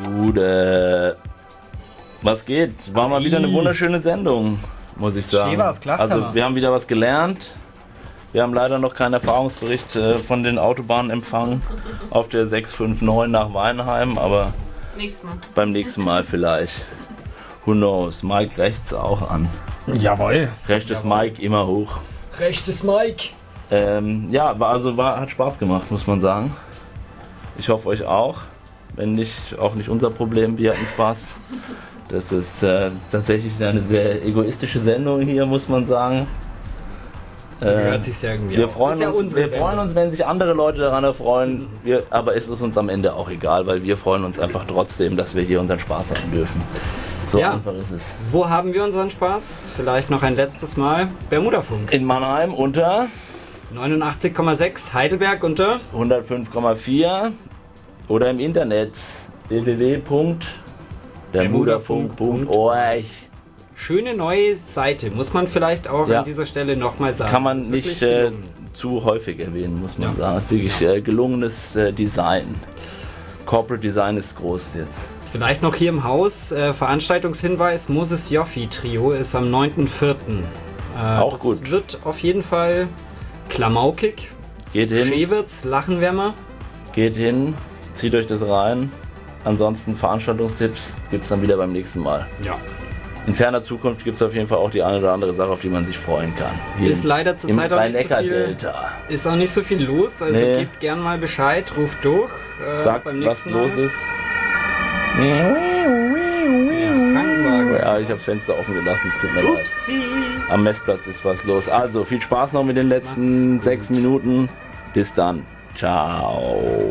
Gude. Was geht? War mal wieder eine wunderschöne Sendung, muss ich sagen. Also wir haben wieder was gelernt. Wir haben leider noch keinen Erfahrungsbericht von den Autobahnen empfangen auf der 659 nach Weinheim, aber beim nächsten Mal vielleicht. Who knows? Mike rechts auch an. Jawohl. Rechtes Mike immer hoch. Rechtes Mike. Hat Spaß gemacht, muss man sagen. Ich hoffe euch auch. Wenn nicht, auch nicht unser Problem. Wir hatten Spaß. Das ist tatsächlich eine sehr egoistische Sendung hier, muss man sagen. So gehört sich irgendwie. Wir freuen uns, wenn sich andere Leute daran erfreuen. Aber es ist uns am Ende auch egal, weil wir freuen uns einfach trotzdem, dass wir hier unseren Spaß haben dürfen. So einfach ist es. Wo haben wir unseren Spaß? Vielleicht noch ein letztes Mal. Bermudafunk. In Mannheim unter 89,6, Heidelberg unter 105,4 oder im Internet www.bermudafunk.org. Schöne neue Seite, muss man vielleicht auch an dieser Stelle nochmal sagen. Kann man nicht zu häufig erwähnen, muss man sagen. Das ist wirklich gelungenes Design. Corporate Design ist groß jetzt. Vielleicht noch hier im Haus, Veranstaltungshinweis, Moses Joffi Trio ist am 9.4. Auch gut. Das wird auf jeden Fall klamaukig. Geht hin. Schewitz, Lachenwärmer. Geht hin, zieht euch das rein. Ansonsten Veranstaltungstipps gibt es dann wieder beim nächsten Mal. Ja. In ferner Zukunft gibt es auf jeden Fall auch die eine oder andere Sache, auf die man sich freuen kann. Hier ist leider zurzeit auch nicht so viel, ist auch nicht so viel los, also gebt gern mal Bescheid, ruft durch. Sagt, was los ist. Krankenwagen. Ja, ich habe das Fenster offen gelassen, es tut mir leid. Am Messplatz ist was los. Also, viel Spaß noch mit den letzten 6 Minuten. Bis dann. Ciao.